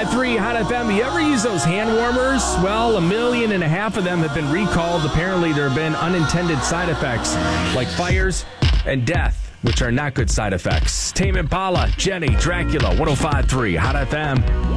105.3 Hot FM. You ever use those hand warmers? Well, 1.5 million of them have been recalled. Apparently, there have been unintended side effects like fires and death, which are not good side effects. Tame Impala, Jenny, Dracula, 105.3 Hot FM.